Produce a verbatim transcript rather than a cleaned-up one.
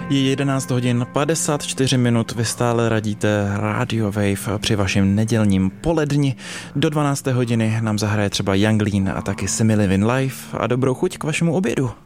Je jedenáct hodin padesát čtyři minut, vy stále radíte Radio Wave při vašem nedělním poledni. Do dvanácté hodiny nám zahraje třeba Young Lean a taky Simi Living Life a dobrou chuť k vašemu obědu.